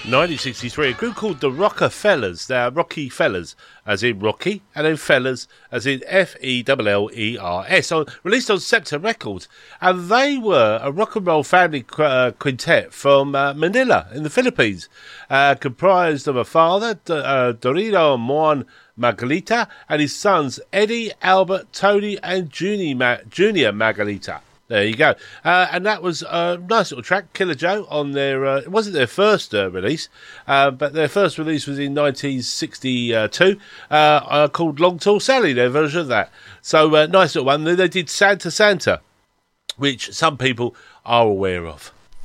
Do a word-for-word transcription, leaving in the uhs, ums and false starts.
nineteen sixty-three, a group called the Rockefellers. They're Rocky Fellers, as in Rocky, and then Fellers, as in F E L L E R S, on, released on Scepter Records. And they were a rock and roll family qu- uh, quintet from uh, Manila in the Philippines, uh, comprised of a father, D- uh, Dorito Moan Magalita, and his sons, Eddie, Albert, Tony, and Junior, Ma- Junior Magalita. There you go. Uh, and that was a nice little track, Killer Joe, on their, uh, it wasn't their first uh, release, uh, but their first release was in nineteen sixty-two, uh, uh, called Long Tall Sally, their version of that. So, uh, nice little one. They did Santa Santa, which some people are aware of.